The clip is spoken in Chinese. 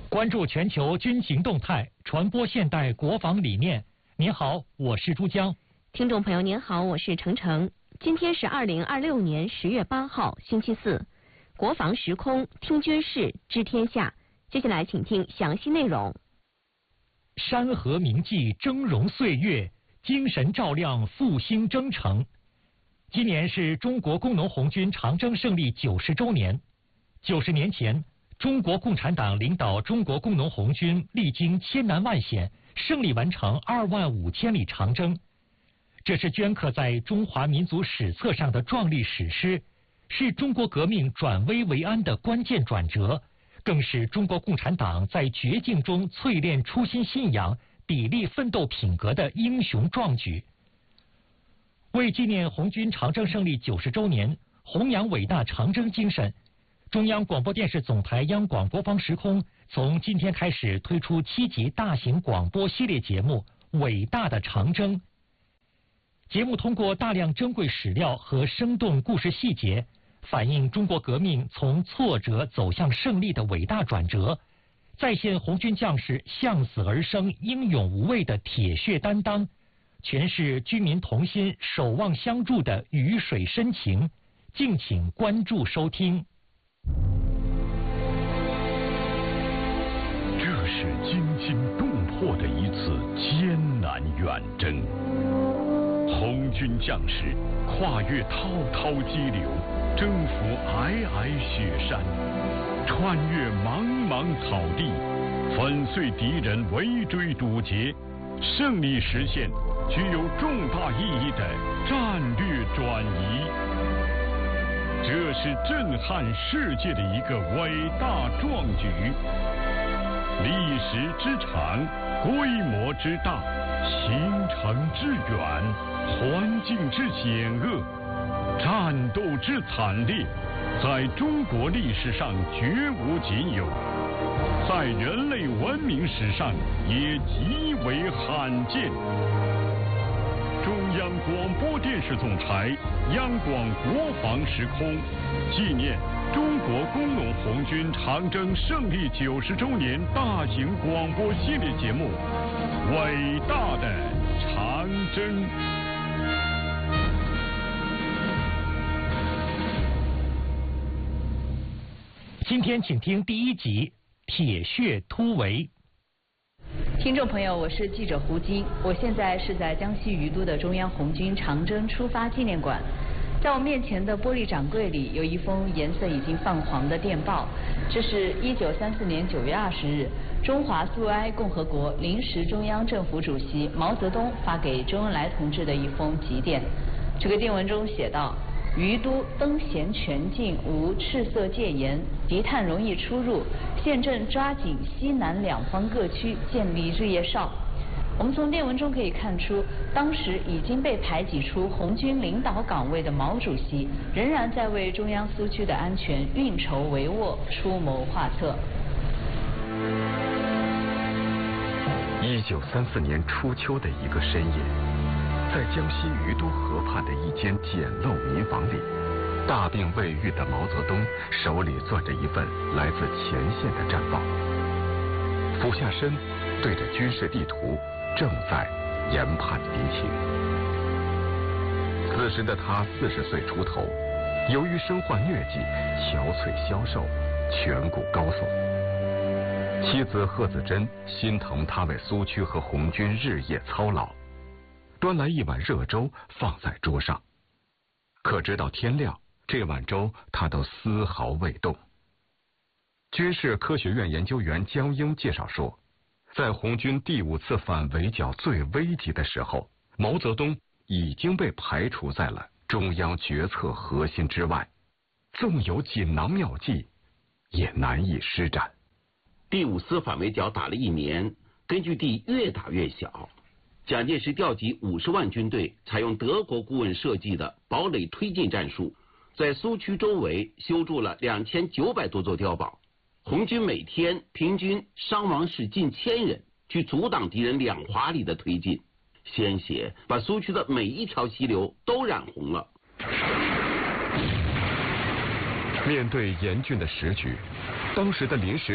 关注全球军情动态，传播现代国防理念。您好，我是珠江。 听众朋友您好，我是程程。今天是2026年10月8号，星期四。国防时空，听军事，知天下。接下来请听详细内容。 山河铭记峥嵘岁月，精神照亮复兴征程。今年是中国工农红军长征胜利90周年。90年前，中国共产党领导中国工农红军历经千难万险，胜利完成25000里长征。这是镌刻在中华民族史册上的壮丽史诗，是中国革命转危为安的关键转折，更是中国共产党在绝境中淬炼初心信仰、砥砺奋斗品格的英雄壮举。为纪念红军长征胜利90周年，弘扬伟大长征精神，中央广播电视总台央广国防时空从今天开始推出7集大型广播系列节目《伟大的长征》。节目通过大量珍贵史料和生动故事细节，反映中国革命从挫折走向胜利的伟大转折，再现红军将士向死而生、英勇无畏的铁血担当，诠释军民同心、守望相助的鱼水深情。敬请关注收听。 这是惊心动魄的一次艰难远征。红军将士跨越滔滔激流，征服皑皑雪山，穿越茫茫草地，粉碎敌人围追堵截，胜利实现具有重大意义的战略转移。这是震撼世界的一个伟大壮举，历史之长，规模之大，行程之远，环境之险恶，战斗之惨烈，在中国历史上绝无仅有，在人类文明史上也极为罕见。中央广播电视总台央广国防时空纪念中国工农红军长征胜利90周年大型广播系列节目《伟大的长征》。 今天请听第1集《铁血突围》。 听众朋友，我是记者胡晶，我现在是在江西于都的中央红军长征出发纪念馆。在我面前的玻璃掌柜里有一封颜色已经泛黄的电报，这是1934年9月20日中华苏维埃共和国临时中央政府主席毛泽东发给周恩来同志的一封急电。这个电文中写道：于都灯弦全禁，无赤色戒严，敌探容易出入，现正抓紧西南两方各区建立日夜哨。我们从电文中可以看出，当时已经被排挤出红军领导岗位的毛主席，仍然在为中央苏区的安全运筹帷幄、出谋划策。 1934年初秋的一个深夜，在江西于都河畔的一间简陋民房里，大病未愈的毛泽东手里攥着一份来自前线的战报，俯下身对着军事地图，正在研判敌情。此时的他40岁出头，由于身患疟疾，憔悴消瘦，颧骨高耸。妻子贺子珍心疼他为苏区和红军日夜操劳，端来一碗热粥放在桌上，可直到天亮，这碗粥他都丝毫未动。军事科学院研究员江英介绍说，在红军第5次反围剿最危急的时候，毛泽东已经被排除在了中央决策核心之外，纵有锦囊妙计，也难以施展。 第5次反围剿打了1年，根据地越打越小。蒋介石调集50万军队，采用德国顾问设计的堡垒推进战术，在苏区周围修筑了2900多座碉堡。红军每天平均伤亡是近1000人，去阻挡敌人2华里的推进。鲜血把苏区的每一条溪流都染红了。 面对严峻的时局，当时的临时